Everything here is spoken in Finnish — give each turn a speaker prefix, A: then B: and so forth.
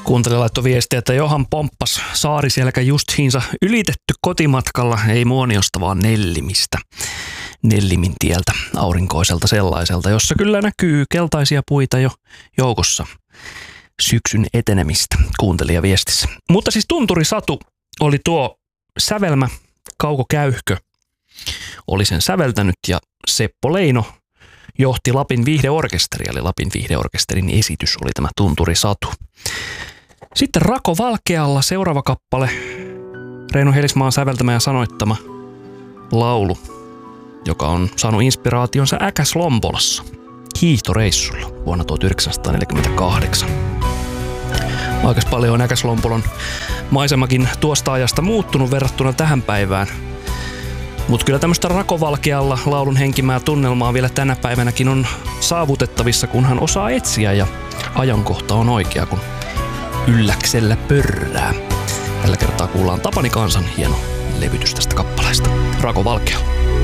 A: Kuuntelija laittoi viestiä, että Johan pomppas Saariselkä justiinsa ylitetty kotimatkalla, ei Muoniosta vaan Nellimistä. Nellimin tieltä, aurinkoiselta sellaiselta, jossa kyllä näkyy keltaisia puita jo joukossa syksyn etenemistä kuuntelija viestissä. Mutta siis Tunturi Satu oli tuo sävelmä, Kauko Käyhkö oli sen säveltänyt ja Seppo Leino johti Lapin viihdeorkesteria, eli Lapin viihdeorkesterin esitys oli tämä Tunturi Satu. Sitten Rako Valkealla seuraava kappale, Reino Helismaan säveltämä ja sanoittama laulu, joka on saanut inspiraationsa Äkäslompolassa hiihtoreissulla vuonna 1948. Aika paljon on Äkäslompolon maisemakin tuosta ajasta muuttunut verrattuna tähän päivään. Mutta kyllä tämmöistä Rako Valkealla laulun henkimää tunnelmaa vielä tänä päivänäkin on saavutettavissa, kunhan osaa etsiä ja ajankohta on oikea, kun ylläksellä pörrää. Tällä kertaa kuullaan Tapani Kansan hieno levytys tästä kappaleesta. Rako Valkealla.